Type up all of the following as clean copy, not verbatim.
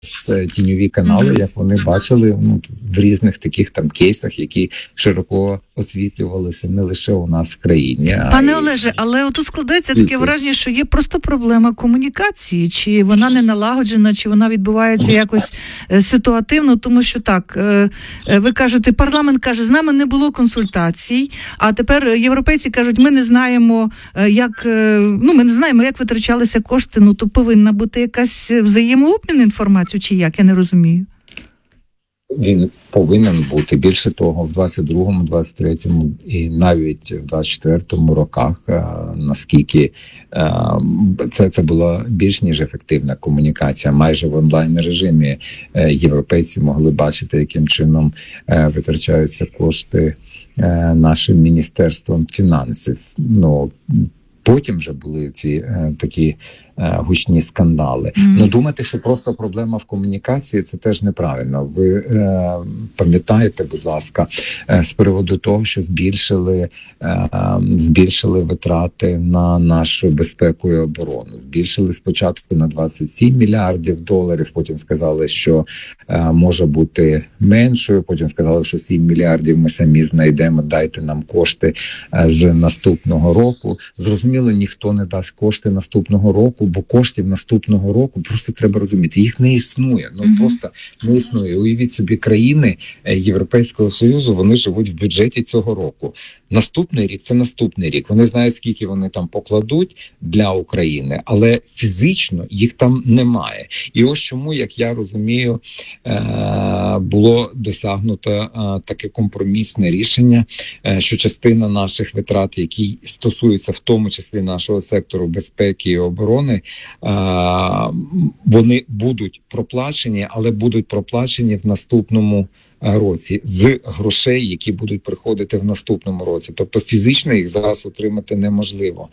тіньові канали, як вони бачили в різних таких там кейсах, які широко освітлювалися не лише у нас в країні. Пане Олеже, але отут складається таке враження, що є просто проблема комунікації, чи вона не налагоджена, чи вона відбувається якось ситуативно, тому що так, ви кажете, парламент каже, з нами не було консультацій, а тепер європейці кажуть, ми не знаємо, як витрачалися кошти, то повинна бути якась взаємообмін інформацією, чи як, я не розумію. Він повинен бути. Більше того, в 22-му, 23-му і навіть в 24-му роках, наскільки це була більш ніж ефективна комунікація. Майже в онлайн-режимі європейці могли бачити, яким чином витрачаються кошти нашим Міністерством фінансів. Потім вже були ці такі гучні скандали. Думати, що просто проблема в комунікації, це теж неправильно. Ви пам'ятаєте, будь ласка, з приводу того, що збільшили витрати на нашу безпеку і оборону. Збільшили спочатку на 27 мільярдів доларів, потім сказали, що може бути меншою, потім сказали, що 7 мільярдів ми самі знайдемо, дайте нам кошти з наступного року. Зрозуміло, ніхто не дасть кошти наступного року, бо коштів наступного року просто треба розуміти, їх не існує. Просто не існує. Уявіть собі, країни Європейського Союзу, вони живуть в бюджеті цього року. Наступний рік – це наступний рік. Вони знають, скільки вони там покладуть для України, але фізично їх там немає. І ось чому, як я розумію, було досягнуто таке компромісне рішення, що частина наших витрат, які стосуються в тому числі нашого сектору безпеки і оборони, вони будуть проплачені, але будуть проплачені в наступному році з грошей, які будуть приходити в наступному році. Тобто фізично їх зараз отримати неможливо.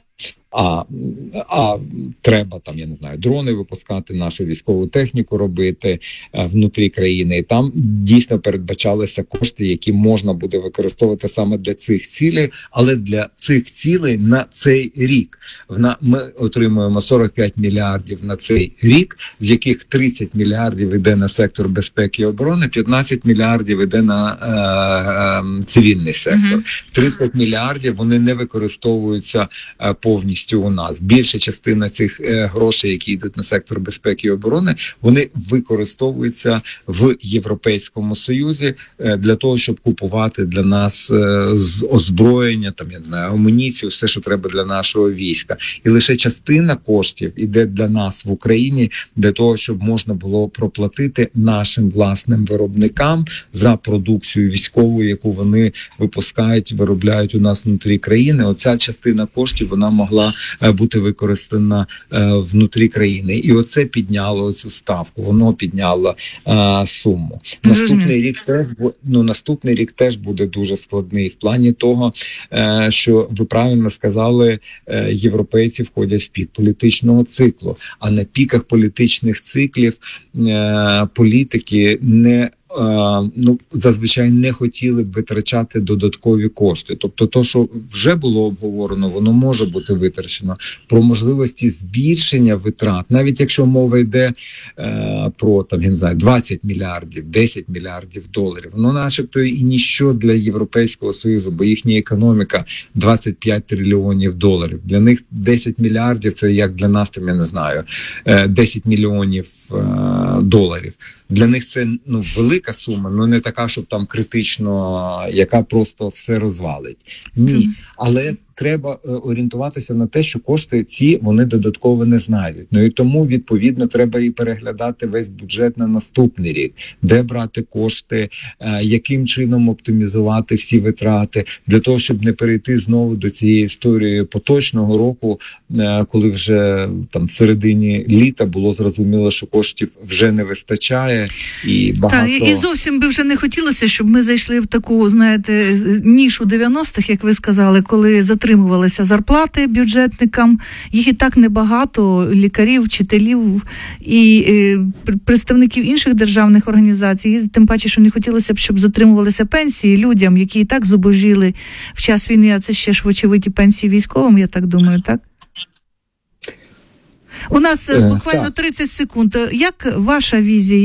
А треба там, я не знаю, дрони випускати, нашу військову техніку робити внутрі країни. І там дійсно передбачалися кошти, які можна буде використовувати саме для цих цілей, але для цих цілей на цей рік. Ми отримуємо 45 мільярдів на цей рік, з яких 30 мільярдів йде на сектор безпеки і оборони, 15 мільярдів йде на цивільний сектор. 30 мільярдів вони не використовуються повністю у нас. Більша частина цих грошей, які йдуть на сектор безпеки і оборони, вони використовуються в Європейському Союзі для того, щоб купувати для нас озброєння, там, я не знаю, амуніцію, все, що треба для нашого війська. І лише частина коштів іде для нас в Україні для того, щоб можна було проплатити нашим власним виробникам за продукцію військову, яку вони випускають, виробляють у нас внутрі країни. Оця частина коштів, вона могла бути використана внутрі країни. І оце підняло цю ставку, воно підняло суму. Наступний рік теж буде дуже складний в плані того, що ви правильно сказали, європейці входять в пік політичного циклу, а на піках політичних циклів політики зазвичай не хотіли б витрачати додаткові кошти. Тобто то, що вже було обговорено, воно може бути витрачено. Про можливості збільшення витрат, навіть якщо мова йде про 20 мільярдів, 10 мільярдів доларів, воно начебто і ніщо для Європейського Союзу, бо їхня економіка 25 трильйонів доларів. Для них 10 мільярдів – це як для нас, я не знаю, 10 мільйонів доларів. Для них це велика сума, не така, щоб там критично, яка просто все розвалить. Ні, але треба орієнтуватися на те, що кошти ці, вони додатково не знайдуть. І тому, відповідно, треба і переглядати весь бюджет на наступний рік. Де брати кошти, яким чином оптимізувати всі витрати, для того, щоб не перейти знову до цієї історії поточного року, коли вже там в середині літа було зрозуміло, що коштів вже не вистачає. І багато... І зовсім би вже не хотілося, щоб ми зайшли в таку, знаєте, нішу 90-х, як ви сказали, коли затримувалися зарплати бюджетникам. Їх і так небагато, лікарів, вчителів і представників інших державних організацій. Тим паче, що не хотілося б, щоб затримувалися пенсії людям, які і так зубожіли в час війни, а це ще ж вочевидь і пенсії військовим, я так думаю, так? У нас буквально 30 секунд. Як ваша візія?